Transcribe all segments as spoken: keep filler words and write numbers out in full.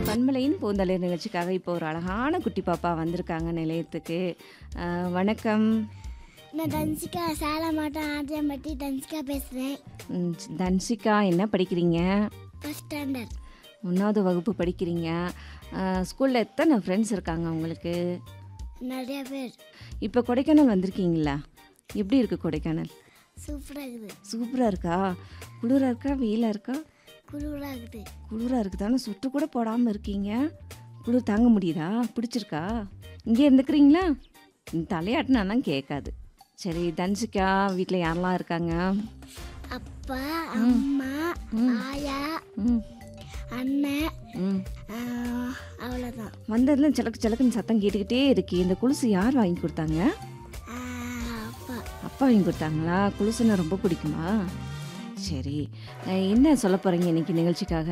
பண்பலையின் பூந்தளிர் நிகழ்ச்சிக்காக இப்போ ஒரு அழகான குட்டி பாப்பா வந்திருக்காங்க நிலையத்துக்கு. அஹ், வணக்கம். நான் தன்சிகா சாலமாட்டம் ஆஜியம்பட்டி தன்சிகா பேசுகிறேன். ம், தன்சிகா என்ன படிக்கிறீங்க? First standard. ஒன்றாவது வகுப்பு படிக்கிறீங்க. ஸ்கூலில் எத்தனை ஃப்ரெண்ட்ஸ் இருக்காங்க உங்களுக்கு? நிறைய பேர். இப்போ கொடைக்கானல் வந்திருக்கீங்களா? எப்படி இருக்குது கொடைக்கானல்? சூப்பராக இருக்குது. சூப்பராக இருக்கா? குளிராக இருக்கா வெயிலாக இருக்கா? குளிராக இருக்குது. குளிராக இருக்குதானே சுட்டு கூட போடாமல் இருக்கீங்க. குளிர் தாங்க முடியுதா? பிடிச்சிருக்கா? இங்கே இருந்துக்கிறீங்களா? தலையாட்டினாலாம் கேட்காது. சரி தன்சிகா, வீட்டில் யாரெல்லாம் இருக்காங்க? அப்பா, அம்மா, ஆயா, ம் அண்ணன், ம் ஆஹ், அவ்வளோதான். வந்ததுல சிலக்கு சிலக்குன்னு சத்தம் கேட்டுக்கிட்டே இருக்கு. இந்த குலுசு யார் வாங்கி கொடுத்தாங்க? ஆஹ், அப்பா. அப்பா வாங்கி கொடுத்தாங்களா? குலுசுன்னா ரொம்ப பிடிக்குமா? சரி, அஹ், என்ன சொல்ல போகிறீங்க இன்னைக்கு நிகழ்ச்சிக்காக?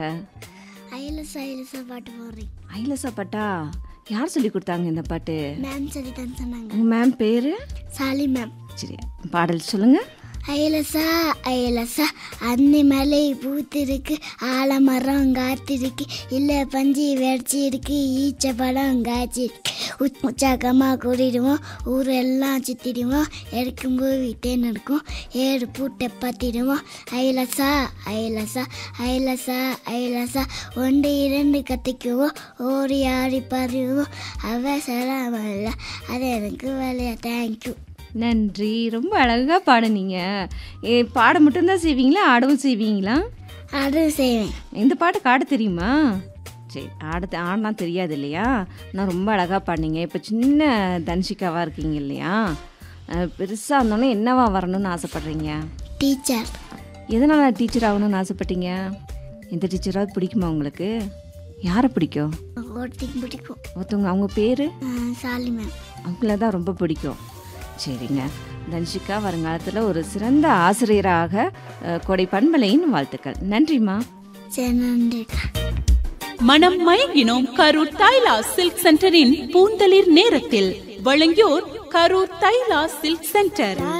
ஐலசா ஐலசா பாட்டு போடுறேன். ஐலசா பாட்டா? யார் சொல்லி கொடுத்தாங்க இந்த பாட்டு? மேம் சொல்லி தான் சொன்னாங்க. உங்கள் மேம் பேர்? சாலி மேம். சரி, பாடல் சொல்லுங்கள். ஐலசா ஐலசா அன்னி மலை பூத்திருக்கு, ஆலமரம் காத்திருக்கு, இல்லை பஞ்சி வெடிச்சி இருக்கு, ஈச்ச பழம் காய்ச்சி இருக்கு, உற்சாகமாக கூடிடுவோம், ஊரெல்லாம் சுற்றிடுவோம், எடுக்கும்போது வீட்டேன்னு இருக்கும், ஏழு பூட்டை பற்றிடுவோம். ஐலசா ஐலசா ஐலசா ஐலசா ஒன்று இரண்டு கத்திக்குவோம், ஓடி ஆடி பறிவோம், அவசரமல்ல அது எனக்கு வேலையா. தேங்க்யூ. நன்றி, ரொம்ப அழகாக பாடுனீங்க. ஏ, பாட மட்டும்தான் செய்வீங்களா? ஆடவும் செய்வீங்களா? அது செய்வேன். இந்த பாட்டுக்கு ஆட தெரியுமா? சரி, ஆட ஆடலாம் தெரியாது இல்லையா? நான் ரொம்ப அழகாக பாடினீங்க. இப்போ சின்ன தன்சிகாவாக இருக்கீங்க இல்லையா? பெருசாக இருந்தோன்னே என்னவா வரணும்னு ஆசைப்பட்றீங்க? டீச்சர். எதனால் டீச்சர் ஆகணும்னு ஆசைப்பட்டீங்க? எந்த டீச்சராவது பிடிக்குமா உங்களுக்கு? யாரை பிடிக்கும்? ஒருத்திக்கு பிடிக்கும். ஒருத்தவங்க, அவங்க பேர்? சாலி மேம். அவங்கள தான் ரொம்ப பிடிக்கும். சரிங்க தன்சிகா, வருங்காலத்தில் ஒரு சிறந்த ஆசிரியராக அஹ், கொடை பண்பலையின் வாழ்த்துக்கள். நன்றிம்மா. சரி, நன்றி. மனம் மயங்கினோம் கரூர் தைலா சில்க் சென்டரின் பூந்தளிர் நேரத்தில் வழங்கியோர் கரூர் தைலா சில்க் சென்டர்.